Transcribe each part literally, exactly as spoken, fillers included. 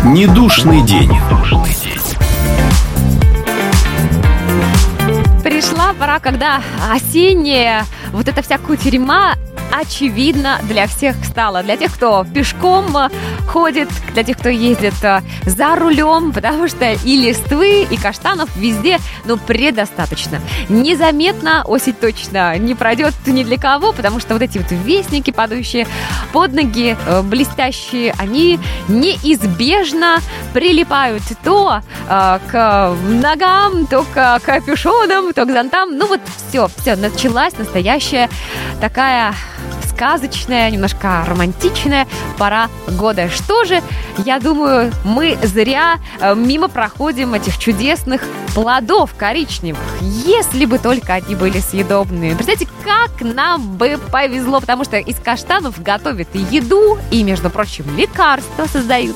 Недушный день. Пришла пора, когда осенняя вот эта вся кутерьма очевидно для всех стало. Для тех, кто пешком ходит, для тех, кто ездит за рулем, потому что и листвы, и каштанов везде, ну, предостаточно. Незаметно осень точно не пройдет ни для кого, потому что вот эти вот вестники, падающие под ноги, блестящие, они неизбежно прилипают то э, к ногам, то к капюшонам, то к зонтам. Ну вот все, все, началась настоящая такая сказочная, немножко романтичная пора года. Что же, я думаю, мы зря мимо проходим этих чудесных плодов коричневых. Если бы только они были съедобные. Представляете, как нам бы повезло, потому что из каштанов готовят и еду, и, между прочим, лекарства создают,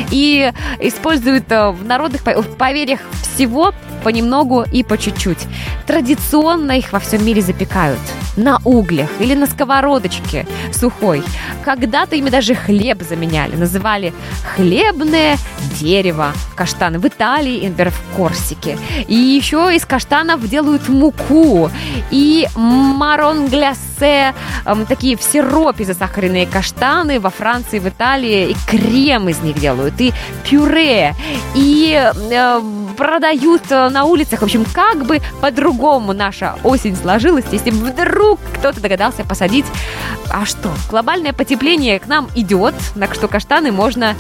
и используют в народных поверьях всего понемногу и по чуть-чуть. Традиционно их во всем мире запекают на углях или на сковородочке сухой. Когда-то ими даже хлеб заменяли. Называли хлебное дерево каштаны в Италии, например, в Корсике. И еще из каштанов делают муку. И маррон глясе, э, такие в сиропе засахаренные каштаны во Франции, в Италии. И крем из них делают, и пюре, и э, продают на улицах. В общем, как бы по-другому наша осень сложилась, если вдруг кто-то догадался посадить. А что? Глобальное потепление к нам идет, так что каштаны можно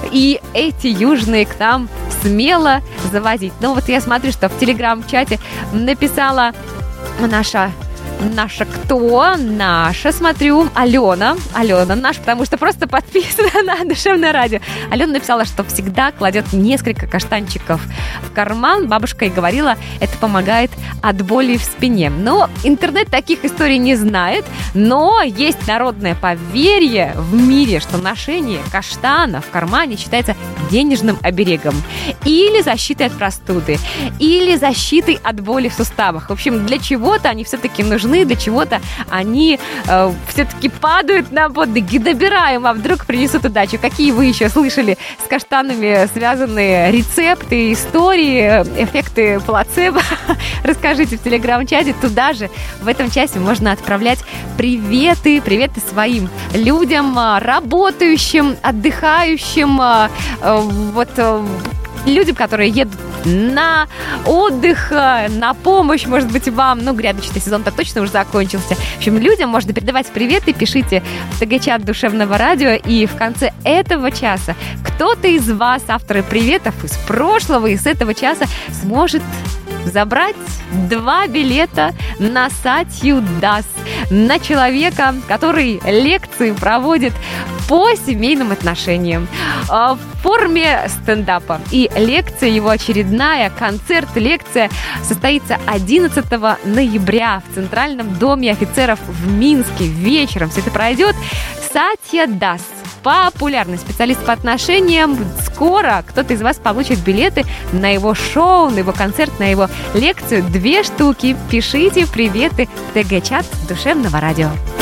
и эти южные к нам смело завозить. Ну вот я смотрю, что в телеграм-чате написала наша... Наша кто? Наша, смотрю, Алена. Алена наша, потому что просто подписана на Душевное радио. Алена написала, что всегда кладет несколько каштанчиков в карман. Бабушка и говорила, это помогает от боли в спине. Но интернет таких историй не знает. Но есть народное поверье в мире, что ношение каштана в кармане считается денежным оберегом. Или защитой от простуды. Или защитой от боли в суставах. В общем, для чего-то они все-таки нужны. Для чего-то они э, все-таки падают на под ноги. Добираем, а вдруг принесут удачу. Какие вы еще слышали с каштанами связанные рецепты, истории, эффекты плацебо? Расскажите в телеграм-чате. Туда же в этом часе можно отправлять приветы, приветы своим людям, работающим, отдыхающим, э, э, вот э, людям, которые едут на отдых, на помощь, может быть, вам. Ну, грядочный сезон-то точно уже закончился. В общем, людям можно передавать приветы. Пишите в ТГ-чат Душевного радио. И в конце этого часа кто-то из вас, авторы приветов из прошлого, из этого часа, сможет забрать два билета на Сатью Дас, на человека, который лекции проводит по семейным отношениям в форме стендапа. И лекция его очередная, концерт-лекция, состоится одиннадцатого ноября в Центральном доме офицеров в Минске. Вечером все это пройдет. Сатья Дас, популярный специалист по отношениям. Скоро кто-то из вас получит билеты на его шоу, на его концерт, на его лекцию. Две штуки. Пишите приветы в ТГ-чат Душевного радио.